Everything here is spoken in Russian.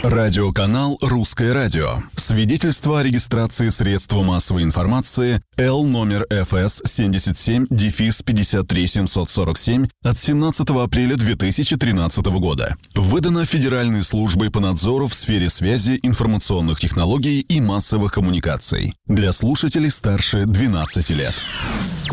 Радиоканал «Русское радио». Свидетельство о регистрации средства массовой информации Л номер ФС 77-53747 от 17 апреля 2013 года. Выдано Федеральной службой по надзору в сфере связи, информационных технологий и массовых коммуникаций. Для слушателей старше 12 лет.